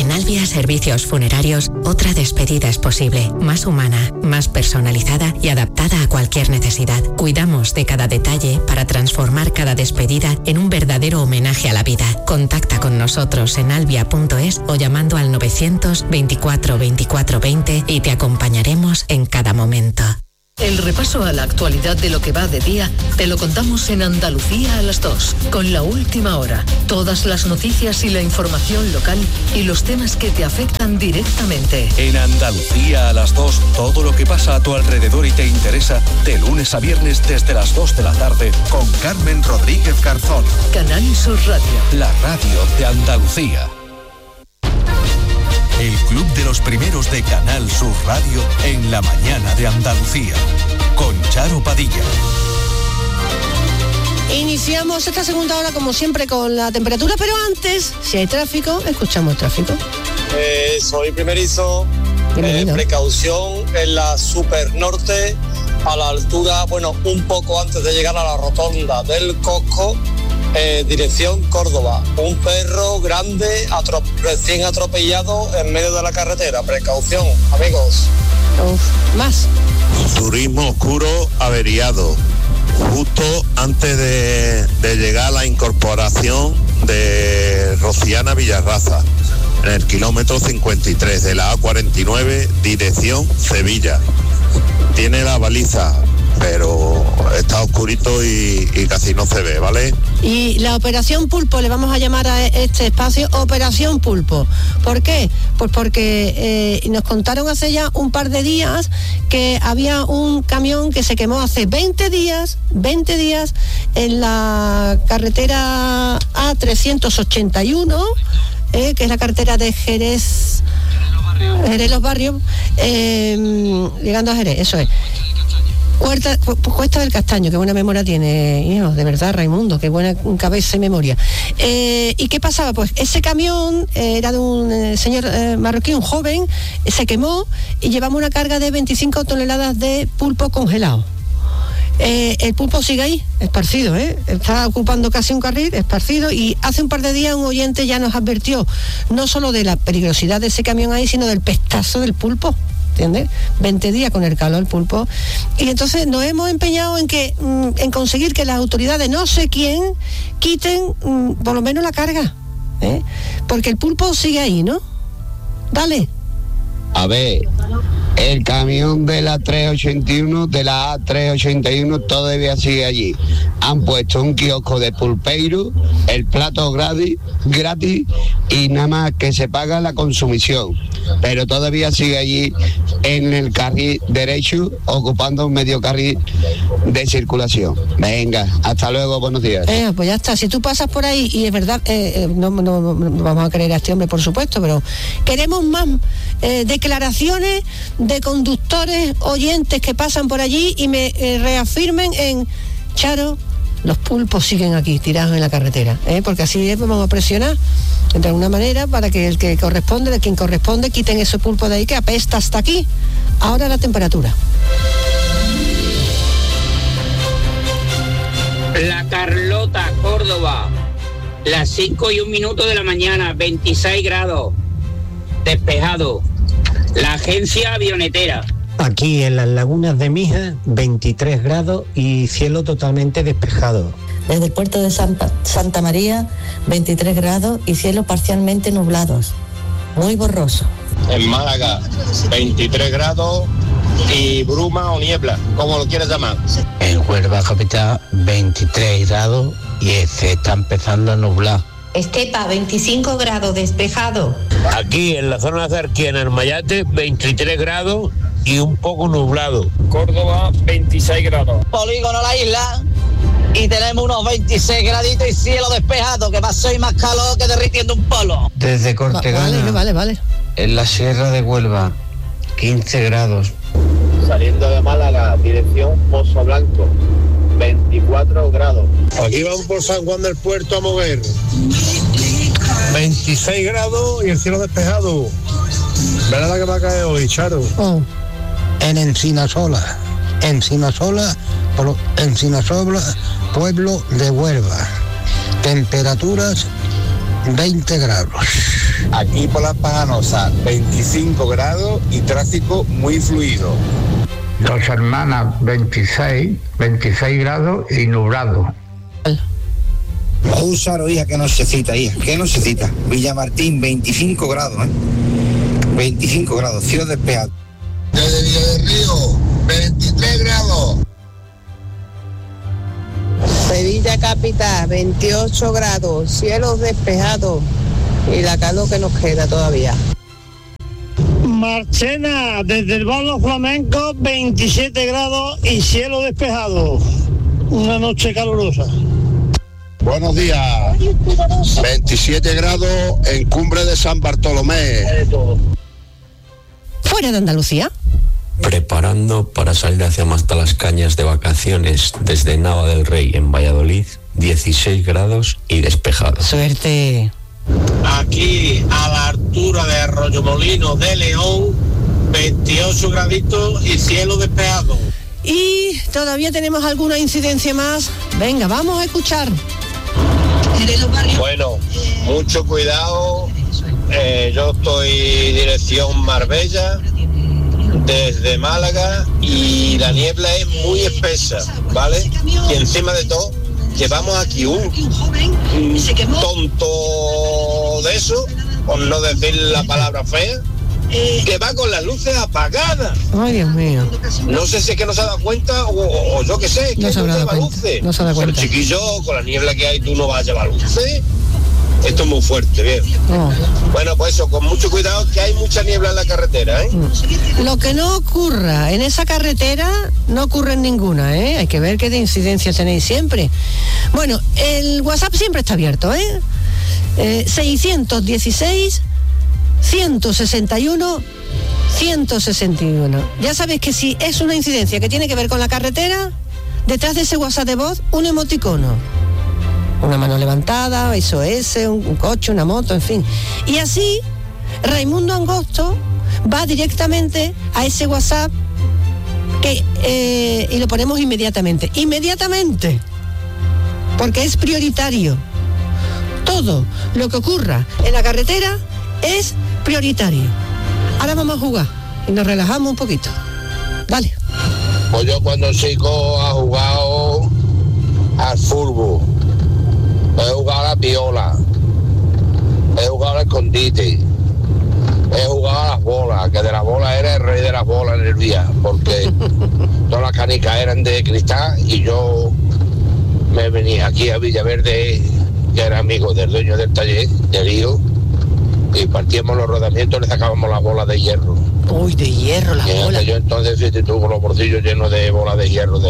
En Albia Servicios Funerarios, otra despedida es posible, más humana, más personalizada y adaptada a cualquier necesidad. Cuidamos de cada detalle para transformar cada despedida en un verdadero homenaje a la vida. Contacta con nosotros en albia.es o llamando al 924 24 20 y te acompañaremos en cada momento. El repaso a la actualidad de lo que va de día te lo contamos en Andalucía a las 2, con La Última Hora. Todas las noticias y la información local y los temas que te afectan directamente. En Andalucía a las 2, todo lo que pasa a tu alrededor y te interesa, de lunes a viernes desde las 2 de la tarde, con Carmen Rodríguez Garzón. Canal Sur Radio. La radio de Andalucía. El Club de los Primeros de Canal Sur Radio en la mañana de Andalucía, con Charo Padilla. Iniciamos esta segunda hora como siempre con la temperatura, pero antes, si hay tráfico, escuchamos el tráfico. Soy primerizo, precaución en la Super Norte, a la altura, un poco antes de llegar a la rotonda del Cosco, dirección Córdoba. Un perro grande recién atropellado en medio de la carretera. Precaución, amigos. Más. Turismo oscuro averiado, justo antes de llegar a la incorporación de Rociana Villarraza, en el kilómetro 53 de la A49, dirección Sevilla. Tiene la baliza, pero está oscurito y casi no se ve, ¿vale? Y la Operación Pulpo, le vamos a llamar a este espacio Operación Pulpo. ¿Por qué? Pues porque nos contaron hace ya un par de días que había un camión que se quemó hace 20 días en la carretera A381, que es la carretera de Jerez Los Barrios, llegando a Jerez, eso es. Cuesta del Castaño, qué buena memoria tiene, hijo, de verdad, Raimundo, qué buena cabeza y memoria. ¿Y qué pasaba? Pues ese camión era de un señor marroquí, un joven, se quemó y llevamos una carga de 25 toneladas de pulpo congelado. El pulpo sigue ahí, esparcido, está ocupando casi un carril, esparcido, y hace un par de días un oyente ya nos advirtió no solo de la peligrosidad de ese camión ahí, sino del pestazo del pulpo. ¿Entiendes? 20 días con el calor, el pulpo. Y entonces nos hemos empeñado en conseguir que las autoridades, no sé quién, quiten por lo menos la carga, porque el pulpo sigue ahí, ¿no? Dale. A ver, el camión de la 381, de la A381, todavía sigue allí. Han puesto un kiosco de pulpeiro, el plato gratis y nada más que se paga la consumición. Pero todavía sigue allí en el carril derecho, ocupando un medio carril de circulación. Venga, hasta luego, buenos días. Pues ya está, si tú pasas por ahí, y es verdad, no vamos a creer a este hombre, por supuesto, pero queremos más declaraciones de conductores, oyentes que pasan por allí y me reafirmen en Charo, los pulpos siguen aquí, tirados en la carretera, porque así vamos a presionar de alguna manera para que de quien corresponde, quiten ese pulpo de ahí que apesta hasta aquí. Ahora la temperatura. La Carlota, Córdoba, las 5:01 de la mañana, 26 grados, despejado. La agencia avionetera. Aquí en las lagunas de Mija, 23 grados y cielo totalmente despejado. Desde el puerto de Santa María, 23 grados y cielos parcialmente nublados. Muy borroso. En Málaga, 23 grados y bruma o niebla, como lo quieras llamar. En Huelva capital, 23 grados y se está empezando a nublar. Estepa, 25 grados, despejado. Aquí en la zona de Arquía, en el Mayate, 23 grados y un poco nublado. Córdoba, 26 grados. Polígono La Isla, y tenemos unos 26 graditos y cielo despejado, que pasó y más calor que derritiendo un polo. Desde Cortegana, vale. En la Sierra de Huelva, 15 grados. Saliendo de Málaga, dirección Pozo Blanco, 24 grados. Aquí vamos por San Juan del Puerto a Moguer, 26 grados y el cielo despejado. ¿Verdad la que va a caer hoy, Charo? En Encinasola, pueblo de Huelva, temperaturas 20 grados. Aquí por Las Pajanosas, 25 grados y tráfico muy fluido. Dos Hermanas, 26 grados y nublado. Húsaro, hija, que no se cita, Villamartín, 25 grados, 25 grados, cielo despejado. Desde Villa del Río, 23 grados. Sevilla capital, 28 grados, cielos despejados y la calor que nos queda todavía. Marchena, desde el Barrio Flamenco, 27 grados y cielo despejado. Una noche calurosa. Buenos días. 27 grados en Cumbre de San Bartolomé. Fuera de Andalucía. Preparando para salir hacia Mastalascañas de vacaciones desde Nava del Rey en Valladolid, 16 grados y despejado. Suerte. Aquí a la altura de Arroyomolino de León, 28 graditos y cielo despejado. Y todavía tenemos alguna incidencia más. Venga, vamos a escuchar. Bueno, mucho cuidado. Yo estoy dirección Marbella desde Málaga y la niebla es muy espesa, ¿vale? Y encima de todo llevamos aquí un tonto de eso, por no decir la palabra fea, que va con las luces apagadas. Ay, Dios mío. No sé si es que no se ha dado cuenta o yo qué sé, que no lleva luces. No se da cuenta. Pero chiquillo, con la niebla que hay, tú no vas a llevar luces. Esto es muy fuerte, bien. Oh. Bueno, pues eso, con mucho cuidado, que hay mucha niebla en la carretera, ¿eh? Lo que no ocurra en esa carretera, no ocurre en ninguna, ¿eh? Hay que ver qué de incidencias tenéis siempre. Bueno, el WhatsApp siempre está abierto, 616 161 161. Ya sabéis que si es una incidencia que tiene que ver con la carretera, detrás de ese WhatsApp de voz, un emoticono. Una mano levantada, SOS, un coche, una moto, en fin. Y así, Raimundo Angosto va directamente a ese WhatsApp y lo ponemos inmediatamente. Inmediatamente. Porque es prioritario. Todo lo que ocurra en la carretera es prioritario. Ahora vamos a jugar y nos relajamos un poquito. Dale. Pues yo cuando chico he jugado al fútbol. He jugado a la piola, he jugado al escondite, he jugado a las bolas, que de las bolas era el rey de las bolas en el día, porque todas las canicas eran de cristal y yo me venía aquí a Villaverde, que era amigo del dueño del taller, del hijo, y partíamos los rodamientos y le sacábamos las bolas de hierro. Uy, de hierro, las bolas. Yo entonces, fíjate tú, con los bolsillos llenos de bolas de hierro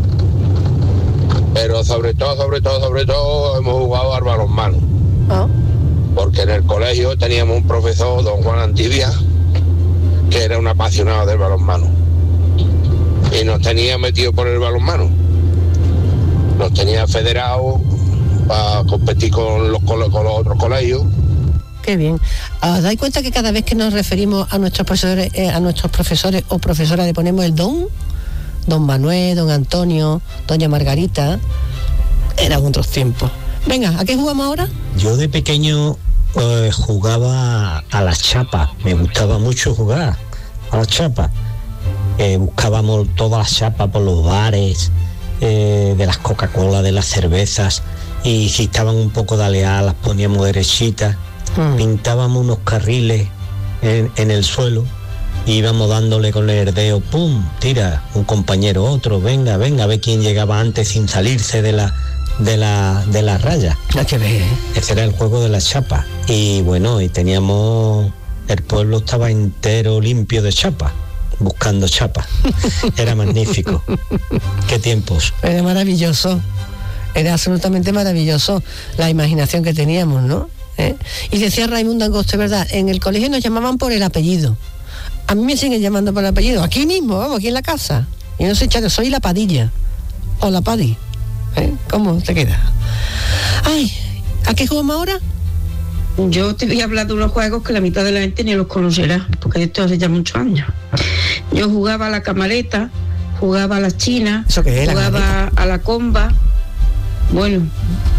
pero sobre todo hemos jugado al balonmano. Porque en el colegio teníamos un profesor, don Juan Antibia, que era un apasionado del balonmano y nos tenía metido por el balonmano, nos tenía federados para competir con los otros colegios. Qué bien. ¿Os dais cuenta que cada vez que nos referimos a nuestros profesores o profesoras le ponemos el don? Don Manuel, don Antonio, doña Margarita, eran otros tiempos. Venga, ¿a qué jugamos ahora? Yo de pequeño jugaba a las chapas, me gustaba mucho jugar a las chapas. Buscábamos todas las chapas por los bares, de las Coca-Cola, de las cervezas, y si estaban un poco daleadas las poníamos derechitas, pintábamos unos carriles en el suelo, íbamos dándole con el dedo, pum, tira, un compañero, otro, venga, a ver quién llegaba antes sin salirse de la raya. Ese era el juego de la chapa. Y bueno, y teníamos, el pueblo estaba entero limpio de chapa, buscando chapa. Era magnífico. Qué tiempos. Era maravilloso, era absolutamente maravilloso la imaginación que teníamos, ¿no? Y decía Raimundo Angosto, ¿verdad? En el colegio nos llamaban por el apellido. A mí me siguen llamando por el apellido, aquí mismo, vamos, aquí en la casa. Y no sé, Charo, soy la Padilla. O la Padi. ¿Cómo te queda? Ay, ¿a qué jugamos ahora? Yo te voy a hablar de unos juegos que la mitad de la gente ni los conocerá, porque esto hace ya muchos años. Yo jugaba a la camareta, jugaba a la china, ¿eso qué es, jugaba a la comba. Bueno,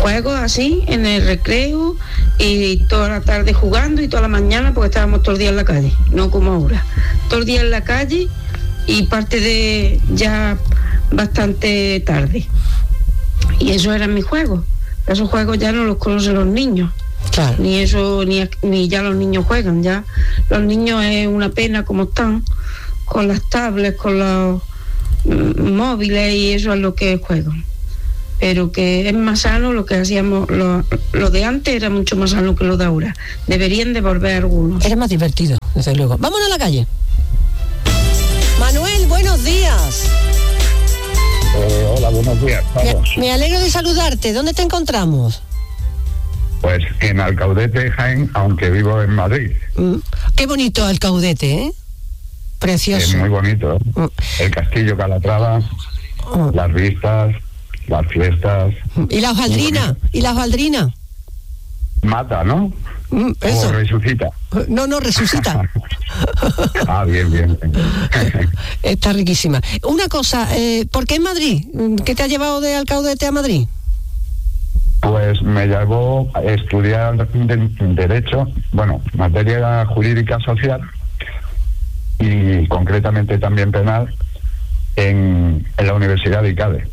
juegos así, en el recreo, y toda la tarde jugando y toda la mañana, porque estábamos todo el día en la calle, no como ahora. Todo el día en la calle y parte de ya bastante tarde. Y eso eran mis juegos. Esos juegos ya no los conocen los niños. Claro. Ni eso, ni ya los niños juegan. Ya los niños es una pena como están, con las tablets, con los móviles, y eso es lo que juegan. Pero que es más sano lo que hacíamos, lo de antes era mucho más sano que lo de ahora. Deberían de volver algunos. Era más divertido, desde luego. Vámonos a la calle. Manuel, buenos días. Hola, buenos días. Me alegro de saludarte. ¿Dónde te encontramos? Pues en Alcaudete, Jaén, aunque vivo en Madrid. Qué bonito Alcaudete, ¿eh? Precioso. Es muy bonito, ¿eh? El Castillo Calatrava, las vistas, las fiestas. ¿Y la hojaldrina? ¿Y la hojaldrina? Mata, ¿no? Eso. O resucita. No, resucita. Bien. Está riquísima. Una cosa, ¿por qué en Madrid? ¿Qué te ha llevado de Alcaudete a Madrid? Pues me llevó a estudiar Derecho, materia jurídica social y concretamente también penal en la Universidad de ICADE.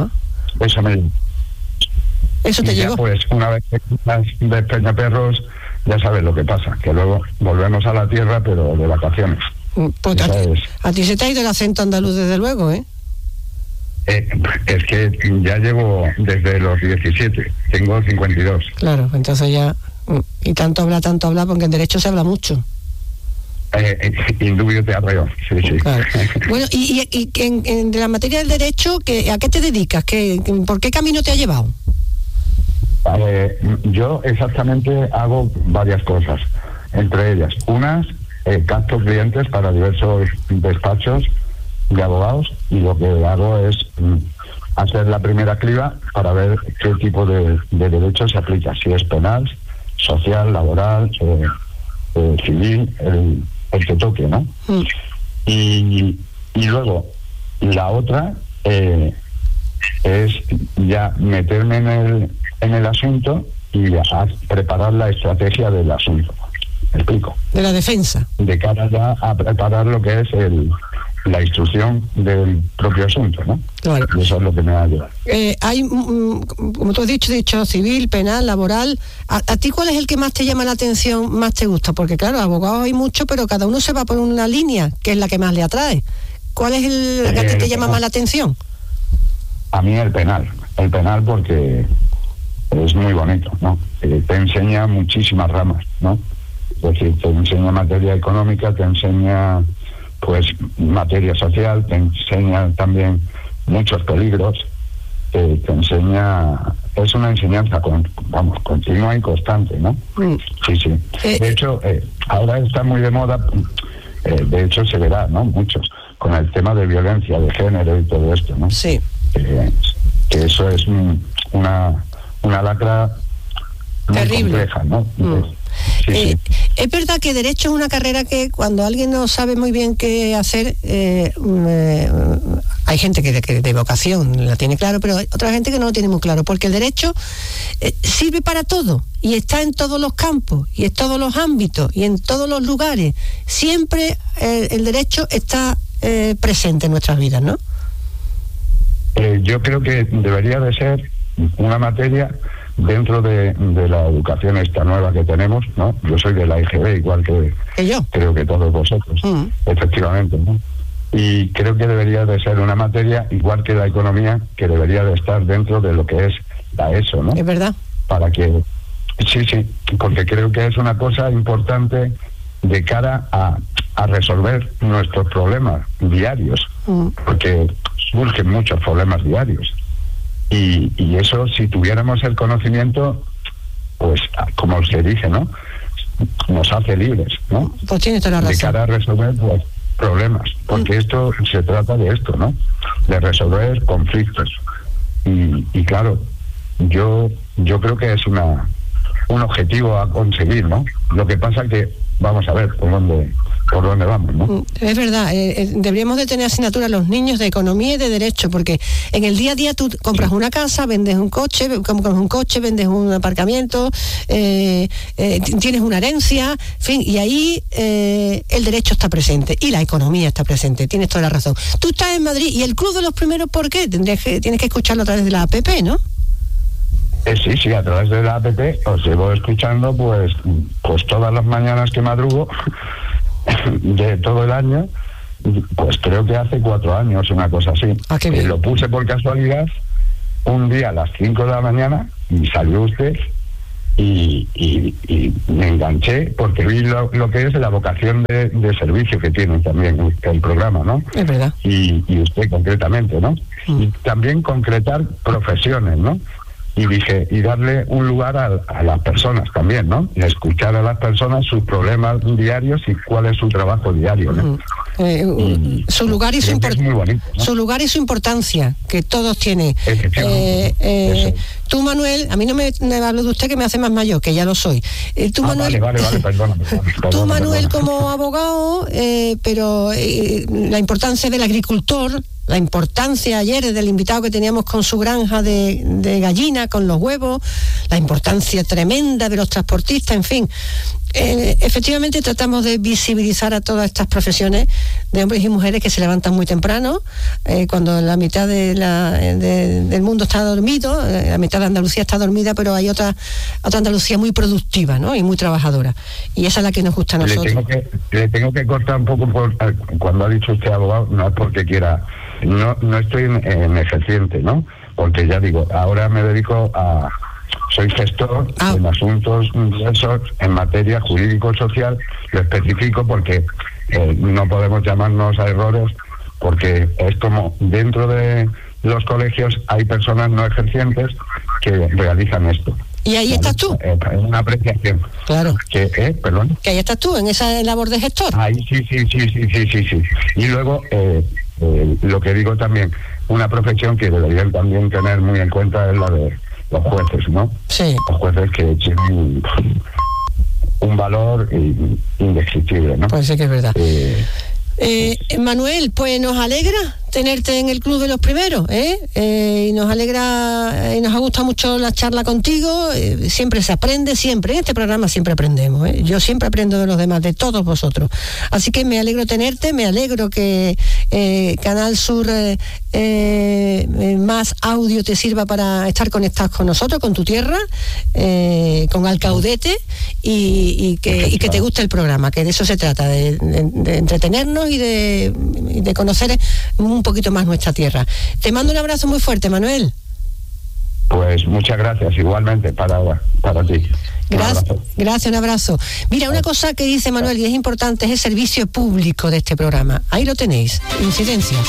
Eso te llevó. Pues una vez que estás de Peñaperros, ya sabes lo que pasa, que luego volvemos a la tierra, pero de vacaciones. Pues a ti se te ha ido el acento andaluz desde luego, ¿eh? Es que ya llevo desde los 17, tengo 52. Claro, entonces ya... Y tanto habla, porque en derecho se habla mucho. Indubio te arreo, sí. Claro. Bueno, y en la materia del derecho, ¿a qué te dedicas? ¿Por qué camino te ha llevado? Yo exactamente hago varias cosas, entre ellas unas capto clientes para diversos despachos de abogados, y lo que hago es hacer la primera criba para ver qué tipo de derecho se aplica, si es penal, social, laboral, civil, el que toque, ¿no? Y luego la otra es ya meterme en el asunto y preparar la estrategia del asunto. ¿Me explico? De la defensa. De cara ya a preparar lo que es la instrucción del propio asunto, ¿no? Claro. Y eso es lo que me ha ayudado. Hay, como tú has dicho civil, penal, laboral. ¿A ti cuál es el que más te llama la atención, más te gusta? Porque claro, abogados hay mucho, pero cada uno se va por una línea, que es la que más le atrae. ¿Cuál es el que a ti te llama más la atención? A mí el penal porque es muy bonito, ¿no? Te enseña muchísimas ramas, ¿no? Es decir, te enseña materia económica, te enseña pues materia social, te enseña también muchos peligros, te enseña, es una enseñanza continua y constante, ¿no? Sí. De hecho, ahora está muy de moda, de hecho se verá, ¿no? Muchos, con el tema de violencia de género y todo esto, ¿no? Sí. Que eso es una lacra muy terrible, compleja, ¿no? Sí. Es verdad que derecho es una carrera que cuando alguien no sabe muy bien qué hacer, hay gente que de vocación la tiene claro, pero hay otra gente que no lo tiene muy claro, porque el derecho sirve para todo y está en todos los campos y en todos los ámbitos y en todos los lugares. Siempre el derecho está presente en nuestras vidas, ¿no? Yo creo que debería de ser una materia dentro de la educación esta nueva que tenemos, ¿no? Yo soy de la IGB, igual que yo, creo que todos vosotros, efectivamente, ¿no? Y creo que debería de ser una materia, igual que la economía, que debería de estar dentro de lo que es la ESO, ¿no? Es verdad. Para que... Sí, porque creo que es una cosa importante de cara a resolver nuestros problemas diarios, porque surgen muchos problemas diarios. Y eso, si tuviéramos el conocimiento, pues como se dice, ¿no? Nos hace libres, ¿no? Pues tienes toda la razón. De cara a resolver pues, problemas, porque esto se trata de esto, ¿no? De resolver conflictos. Y claro, yo creo que es un objetivo a conseguir, ¿no? Lo que pasa que, vamos a ver por dónde por dónde vamos, ¿no? Es verdad, deberíamos de tener asignatura a los niños de economía y de derecho, porque en el día a día tú compras una casa, vendes un coche, vendes un aparcamiento, tienes una herencia, en fin, y ahí el derecho está presente y la economía está presente, tienes toda la razón. Tú estás en Madrid y el Club de los Primeros, ¿por qué? Tienes que escucharlo a través de la APP, ¿no? Sí, a través de la APP os llevo escuchando pues todas las mañanas que madrugo de todo el año, pues creo que hace 4 años, una cosa así. Qué bien. Lo puse por casualidad un día a las 5 de la mañana y salió usted y me enganché porque vi lo que es la vocación de servicio que tiene también el programa, ¿no? Es verdad. Y usted concretamente, ¿no? Y también concretar profesiones, ¿no? Y dije, y darle un lugar a las personas también, ¿no? Y escuchar a las personas sus problemas diarios y cuál es su trabajo diario, ¿no? Su lugar y muy bonito, ¿no? Su lugar y su importancia, que todos tienen. Tú, Manuel, a mí no me hablo de usted, que me hace más mayor, que ya lo soy. Tú, Manuel, vale, perdona. Tú, Manuel, como abogado, pero la importancia del agricultor, la importancia ayer del invitado que teníamos con su granja de gallina, con los huevos, la importancia tremenda de los transportistas, en fin. Efectivamente tratamos de visibilizar a todas estas profesiones de hombres y mujeres que se levantan muy temprano, cuando la mitad del mundo está dormido, la mitad de Andalucía está dormida, pero hay otra Andalucía muy productiva, ¿no? Y muy trabajadora, y esa es la que nos gusta a nosotros. Le tengo que cortar un poco cuando ha dicho usted abogado, no es porque quiera, no estoy en ejerciente, ¿no? Porque ya digo, ahora me dedico soy gestor en asuntos diversos en materia jurídico-social, lo especifico porque no podemos llamarnos a errores, porque es como dentro de los colegios hay personas no ejercientes que realizan esto. Y ahí estás tú. Es una apreciación. Claro. Perdón. Que ahí estás tú, en esa labor de gestor. Ahí sí. Y luego, lo que digo también, una profesión que deberían también tener muy en cuenta es la de los jueces, ¿no? Sí. Los jueces que tienen un valor indescriptible, ¿no? Parece que es verdad. Manuel, pues nos alegra tenerte en el Club de los Primeros, y nos alegra y nos ha gustado mucho la charla contigo. Siempre se aprende, siempre en este programa siempre aprendemos, yo siempre aprendo de los demás, de todos vosotros, así que me alegro tenerte, me alegro que Canal Sur Más Audio te sirva para estar conectados con nosotros, con tu tierra, con Alcaudete, y que te guste el programa, que de eso se trata, de entretenernos y de conocer un poquito más nuestra tierra. Te mando un abrazo muy fuerte, Manuel. Pues muchas gracias, igualmente para ti. Gracias, un abrazo. Mira, una cosa que dice Manuel y es importante es el servicio público de este programa. Ahí lo tenéis, incidencias.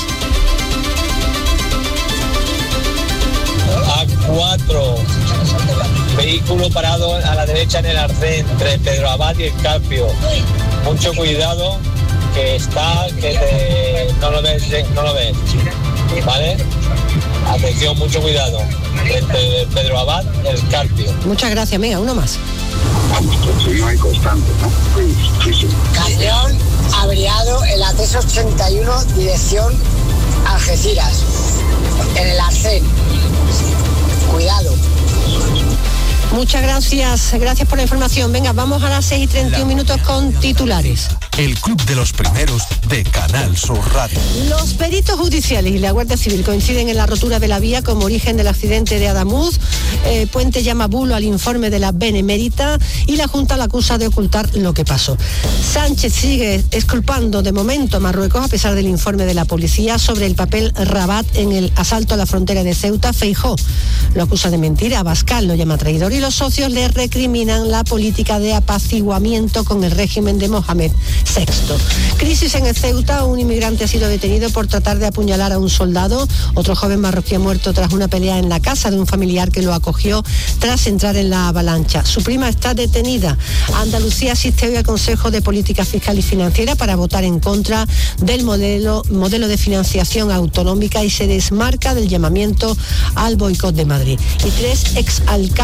A4, vehículo parado a la derecha en el arcén entre Pedro Abad y el Carpio. Mucho cuidado, que no lo ves, ¿vale? Atención, mucho cuidado, entre Pedro Abad y el Carpio. Muchas gracias, venga, uno más. No hay constante, ¿no? Sí. Camión averiado en la 381 dirección Algeciras, en el arcén. Cuidado. Muchas gracias por la información. Venga, vamos a las 6:31 con titulares. El Club de los Primeros de Canal Sur Radio. Los peritos judiciales y la Guardia Civil coinciden en la rotura de la vía como origen del accidente de Adamuz. Puente llama bulo al informe de la Benemérita y la Junta la acusa de ocultar lo que pasó. Sánchez sigue exculpando de momento a Marruecos a pesar del informe de la policía sobre el papel Rabat en el asalto a la frontera de Ceuta. Feijóo lo acusa de mentir, Abascal lo llama traidor y los socios le recriminan la política de apaciguamiento con el régimen de Mohamed VI. Crisis en el Ceuta, un inmigrante ha sido detenido por tratar de apuñalar a un soldado. Otro joven marroquí ha muerto tras una pelea en la casa de un familiar que lo acogió tras entrar en la avalancha. Su prima está detenida. Andalucía asiste hoy al Consejo de Política Fiscal y Financiera para votar en contra del modelo de financiación autonómica y se desmarca del llamamiento al boicot de Madrid. Y 3 exalcaldes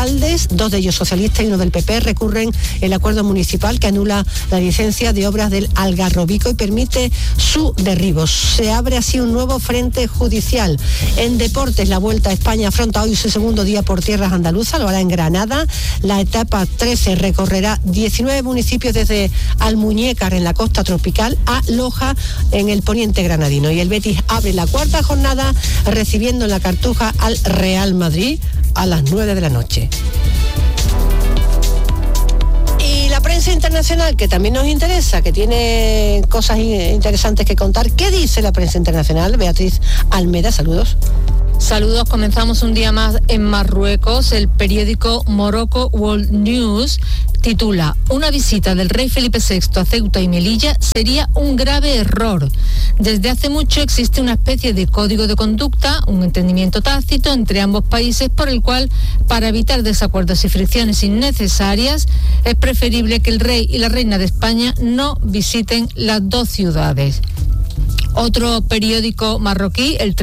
alcaldes, 2 de ellos socialistas y 1 del PP, recurren el acuerdo municipal que anula la licencia de obras del Algarrobico y permite su derribo. Se abre así un nuevo frente judicial. En deportes, la Vuelta a España afronta hoy su segundo día por tierras andaluzas, lo hará en Granada. La etapa 13 recorrerá 19 municipios desde Almuñécar en la costa tropical a Loja en el poniente granadino. Y el Betis abre la cuarta jornada recibiendo en la Cartuja al Real Madrid a las 9 de la noche. Y la prensa internacional, que también nos interesa, que tiene cosas interesantes que contar. ¿Qué dice la prensa internacional? Beatriz Almeda, saludos. Saludos, comenzamos un día más en Marruecos. El periódico Morocco World News titula: una visita del rey Felipe VI a Ceuta y Melilla sería un grave error. Desde hace mucho existe una especie de código de conducta, un entendimiento tácito entre ambos países por el cual, para evitar desacuerdos y fricciones innecesarias, es preferible que el rey y la reina de España no visiten las dos ciudades. Otro periódico marroquí, el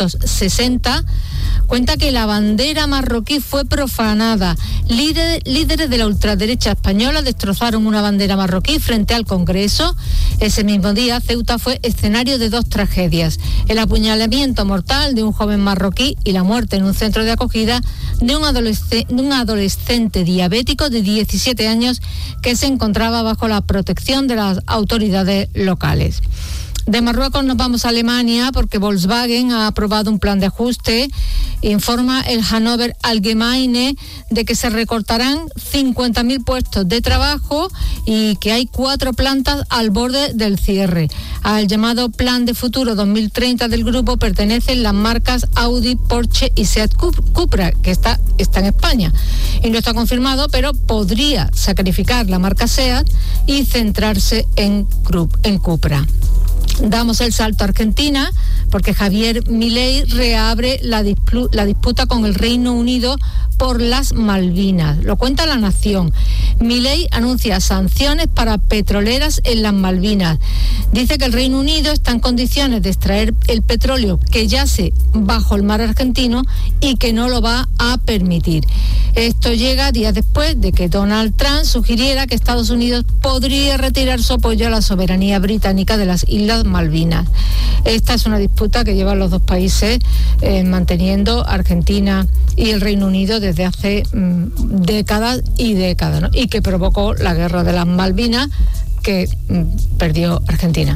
360, cuenta que la bandera marroquí fue profanada. Líderes de la ultraderecha española destrozaron una bandera marroquí frente al Congreso. Ese mismo día, Ceuta fue escenario de 2 tragedias: el apuñalamiento mortal de un joven marroquí y la muerte en un centro de acogida de un adolescente diabético de 17 años que se encontraba bajo la protección de las autoridades locales. De Marruecos nos vamos a Alemania porque Volkswagen ha aprobado un plan de ajuste. Informa el Hannover Allgemeine de que se recortarán 50.000 puestos de trabajo y que hay 4 plantas al borde del cierre. Al llamado Plan de Futuro 2030 del grupo pertenecen las marcas Audi, Porsche y Seat Cupra, que está en España. Y no está confirmado, pero podría sacrificar la marca Seat y centrarse en Cupra. Damos el salto a Argentina porque Javier Milei reabre la disputa con el Reino Unido por las Malvinas. Lo cuenta La Nación. Milei anuncia sanciones para petroleras en las Malvinas. Dice que el Reino Unido está en condiciones de extraer el petróleo que yace bajo el mar argentino y que no lo va a permitir. Esto llega días después de que Donald Trump sugiriera que Estados Unidos podría retirar su apoyo a la soberanía británica de las Islas Malvinas. Esta es una disputa que llevan los dos países manteniendo, Argentina y el Reino Unido, desde hace décadas y décadas, ¿no? Y que provocó la guerra de las Malvinas que perdió Argentina.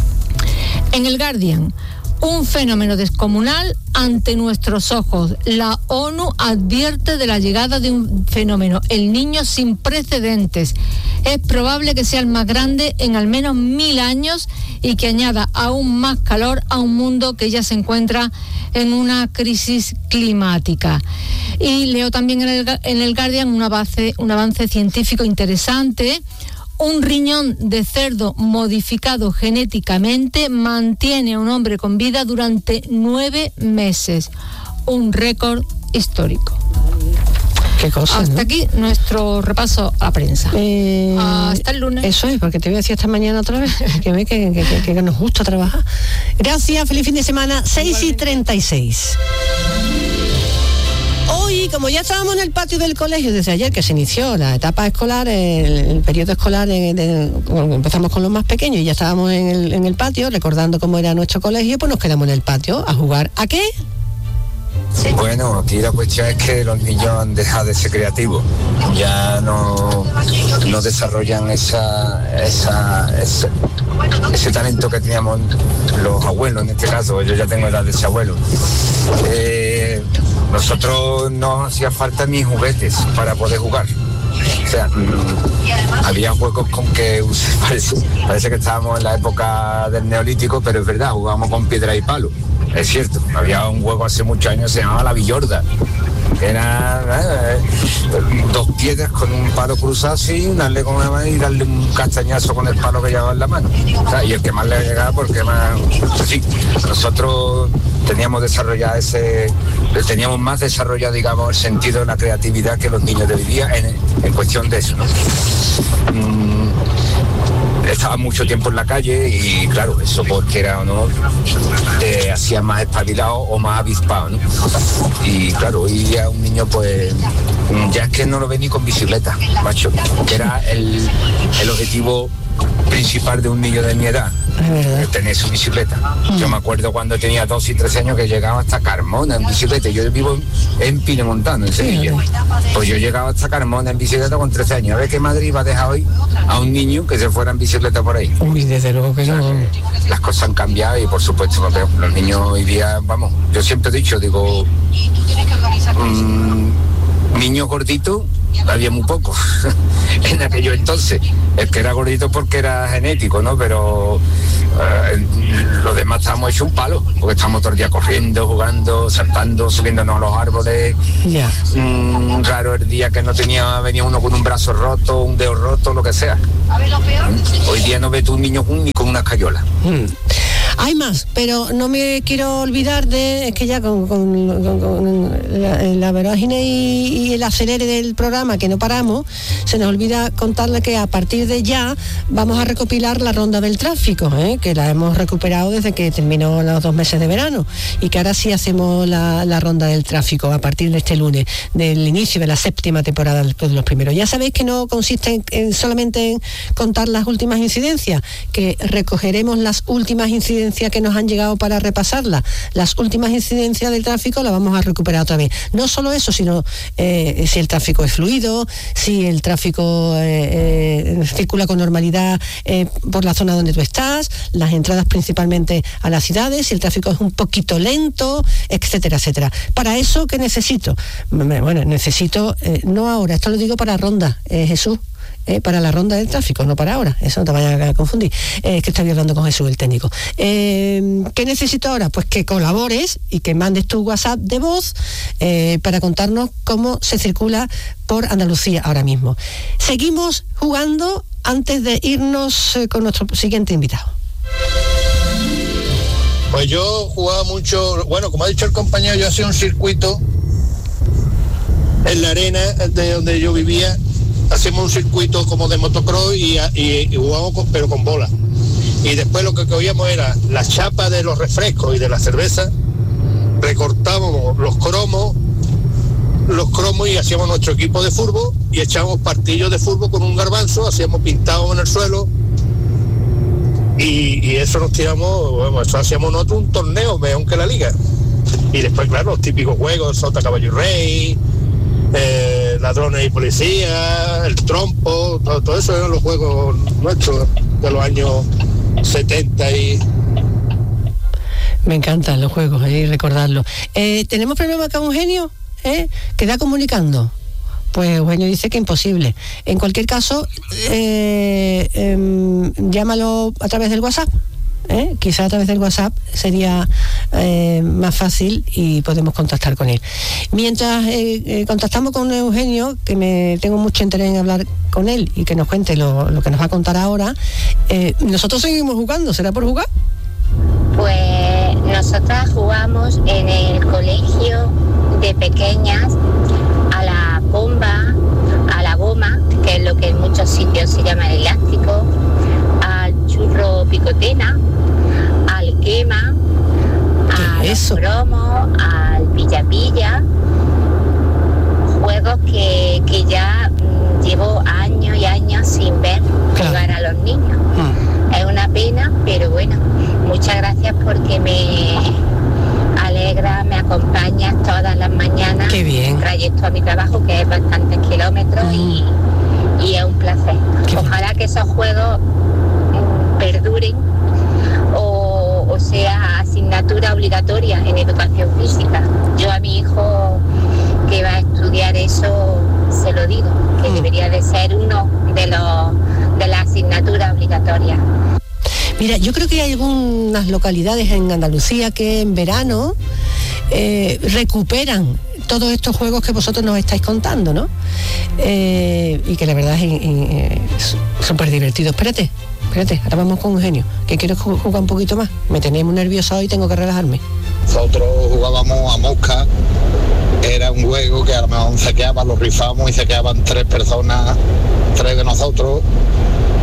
En el Guardian, un fenómeno descomunal ante nuestros ojos. La ONU advierte de la llegada de un fenómeno, el Niño, sin precedentes. Es probable que sea el más grande en al menos 1000 años y que añada aún más calor a un mundo que ya se encuentra en una crisis climática. Y leo también en el Guardian un avance científico interesante. Un riñón de cerdo modificado genéticamente mantiene a un hombre con vida durante 9 meses. Un récord histórico. Qué cosa, hasta, ¿no? Aquí nuestro repaso a prensa. Hasta el lunes. Eso es, porque te voy a decir esta mañana otra vez, que nos gusta trabajar. Gracias, feliz fin de semana, 6:36. Hoy, como ya estábamos en el patio del colegio desde ayer, que se inició la etapa escolar, el periodo escolar, empezamos con los más pequeños y ya estábamos en el patio, recordando cómo era nuestro colegio, pues nos quedamos en el patio a jugar. ¿A qué? Bueno, aquí la cuestión es que los niños han dejado de ser creativos, ya no desarrollan ese talento que teníamos los abuelos, en este caso. Yo ya tengo edad de ser abuelo. Nosotros no hacía falta ni juguetes para poder jugar. O sea, había juegos con que parece que estábamos en la época del Neolítico, pero es verdad, jugábamos con piedra y palo. Es cierto, había un juego hace muchos años, se llamaba la villorda. Era 2 piedras con un palo cruzado así, darle con una mano y darle un castañazo con el palo que llevaba en la mano. O sea, y el que más le llegaba, porque más... Sí, nosotros teníamos más desarrollado, digamos, el sentido de la creatividad que los niños de hoy día en cuestión de eso, ¿no? estaba mucho tiempo en la calle y claro, eso porque era o no, te hacía más espabilado o más avispado, ¿no? Y claro, hoy día un niño pues ya es que no lo ve ni con bicicleta, macho, que era el objetivo principal de un niño de mi edad, tener su bicicleta. Yo me acuerdo cuando tenía 12 y 13 años que llegaba hasta Carmona en bicicleta. Yo vivo en Pinemontano, en Sevilla. Pues yo llegaba hasta Carmona en bicicleta con 13 años. A ver qué Madrid va a dejar hoy a un niño que se fuera en bicicleta por ahí. Uy, desde luego que no. Las cosas han cambiado y por supuesto los niños hoy día, vamos, yo siempre he dicho, digo, niños gorditos había muy pocos en aquellos entonces. El que era gordito porque era genético, ¿no? Pero los demás estábamos hechos un palo, porque estábamos todo el día corriendo, jugando, saltando, subiéndonos a los árboles. Raro el día que no venía uno con un brazo roto, un dedo roto, lo que sea. Hoy día no ves tú un niño ni con una escayola. Hay más, pero no me quiero olvidar de, es que ya con la vorágine y el acelere del programa que no paramos, se nos olvida contarle que a partir de ya vamos a recopilar la ronda del tráfico, que la hemos recuperado desde que terminó los 2 meses de verano y que ahora sí hacemos la ronda del tráfico a partir de este lunes, del inicio de la 7ª temporada después de los primeros. Ya sabéis que no consiste solamente en contar las últimas incidencias, que recogeremos las últimas incidencias que nos han llegado para repasarlas. Las últimas incidencias del tráfico las vamos a recuperar otra vez. No solo eso, sino si el tráfico es fluido, si el tráfico circula con normalidad por la zona donde tú estás, las entradas principalmente a las ciudades, si el tráfico es un poquito lento, etcétera, etcétera. Para eso, ¿qué necesito? Bueno, necesito, no ahora, esto lo digo para ronda, Jesús. Para la ronda del tráfico, no para ahora, eso no te vayas a confundir, que estoy hablando con Jesús, el técnico. ¿Qué necesito ahora? Pues que colabores y que mandes tu WhatsApp de voz para contarnos cómo se circula por Andalucía ahora mismo. Seguimos jugando antes de irnos con nuestro siguiente invitado. Pues yo jugaba mucho, bueno, como ha dicho el compañero, yo hacía un circuito en la arena de donde yo vivía. Hacemos un circuito como de motocross y jugábamos pero con bola. Y después lo que cogíamos era la chapa de los refrescos y de la cerveza, recortábamos los cromos y hacíamos nuestro equipo de fútbol y echábamos partillos de fútbol con un garbanzo, hacíamos pintados en el suelo y eso nos tiramos, bueno, eso hacíamos nosotros un torneo mejor que la liga. Y después, claro, los típicos juegos, Sota, Caballo y Rey, ladrones y policías, el trompo, todo eso eran los juegos nuestros de los años 70 y... Me encantan los juegos, recordarlo. ¿Tenemos problema con Eugenio? ¿Queda comunicando? Pues Eugenio dice que imposible. En cualquier caso, llámalo a través del WhatsApp. Quizá a través del WhatsApp sería más fácil y podemos contactar con él. Mientras contactamos con Eugenio, que tengo mucho interés en hablar con él y que nos cuente lo que nos va a contar ahora, nosotros seguimos jugando. ¿Será por jugar? Pues nosotras jugamos en el colegio de pequeñas a la bomba, a la goma, que es lo que en muchos sitios se llama el elástico, al churro picotena, al quema, al cromo, al pilla-pilla, juegos que ya llevo años y años sin ver jugar a los niños. Es una pena, pero bueno, muchas gracias porque me alegra, me acompañas todas las mañanas. Qué bien. Trayecto a mi trabajo, que es bastantes kilómetros, y es un placer. Ojalá que esos juegos perduren o sea asignatura obligatoria en educación física. Yo a mi hijo que va a estudiar eso se lo digo, que debería de ser uno de las asignaturas obligatorias. Mira, yo creo que hay algunas localidades en Andalucía que en verano recuperan todos estos juegos que vosotros nos estáis contando, ¿no? Y que la verdad es súper divertido. Espérate, ahora vamos con Eugenio, que quiero jugar un poquito más. Me tenéis muy nervioso hoy y tengo que relajarme. Nosotros jugábamos a mosca, era un juego que a lo mejor se quedaban, lo rifábamos y se quedaban 3 personas, 3 de nosotros,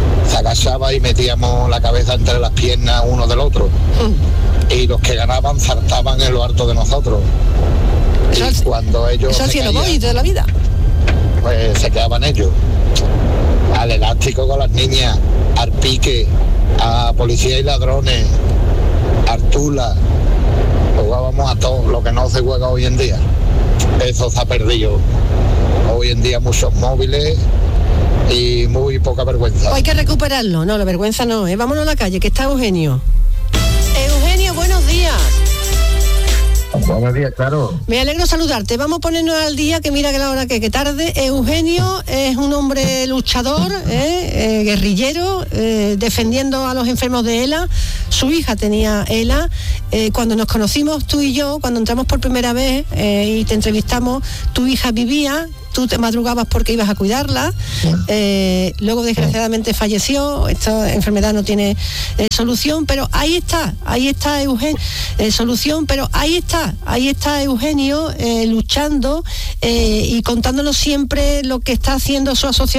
agachaba y metíamos la cabeza entre las piernas uno del otro. Y los que ganaban saltaban en lo alto de nosotros. Y cuando ellos Eso ha se sido caían, hoy de la vida. pues se quedaban ellos. Al elástico con las niñas, al pique, a policía y ladrones, al tula. Jugábamos a todo lo que no se juega hoy en día. Eso se ha perdido. Hoy en día muchos móviles y muy poca vergüenza. Hay que recuperarlo. No, la vergüenza no, ¿eh? Vámonos a la calle, que está Eugenio. Eugenio, buenos días. Buenos días, claro. Me alegro saludarte. Vamos a ponernos al día, que mira que la hora que tarde. Eugenio es un hombre luchador, guerrillero, defendiendo a los enfermos de ELA. Su hija tenía ELA. Cuando nos conocimos tú y yo, cuando entramos por primera vez y te entrevistamos, tu hija vivía. Tú te madrugabas porque ibas a cuidarla, luego desgraciadamente falleció. Esta enfermedad no tiene solución, pero ahí está Eugenio, solución, pero ahí está Eugenio luchando y contándonos siempre lo que está haciendo su asociación